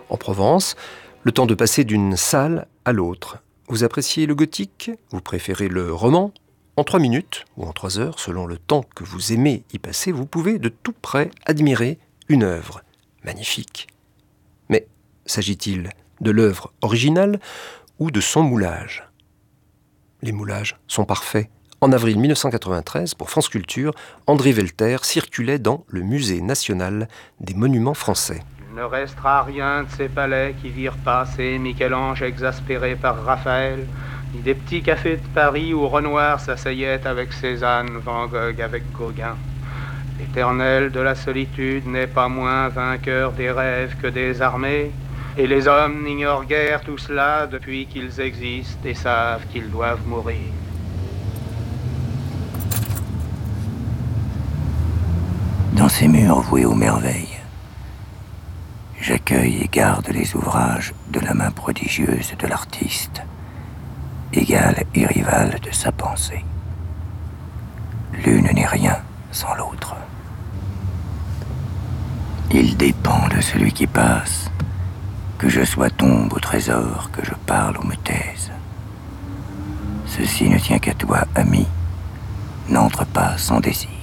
En Provence, le temps de passer d'une salle à l'autre. Vous appréciez le gothique? Vous préférez le roman? En 3 minutes, ou en 3 heures, selon le temps que vous aimez y passer, vous pouvez de tout près admirer une œuvre magnifique. Mais s'agit-il de l'œuvre originale ou de son moulage? Les moulages sont parfaits. En avril 1993, pour France Culture, André Velter circulait dans le Musée national des monuments français. Il ne restera rien de ces palais qui virent passer Michel-Ange exaspéré par Raphaël, ni des petits cafés de Paris où Renoir s'asseyait avec Cézanne, Van Gogh avec Gauguin. L'éternel de la solitude n'est pas moins vainqueur des rêves que des armées, et les hommes n'ignorent guère tout cela depuis qu'ils existent et savent qu'ils doivent mourir. Dans ces murs voués aux merveilles, j'accueille et garde les ouvrages de la main prodigieuse de l'artiste, égale et rivale de sa pensée. L'une n'est rien sans l'autre. Il dépend de celui qui passe, que je sois tombe au trésor, que je parle ou me taise. Ceci ne tient qu'à toi, ami, n'entre pas sans désir.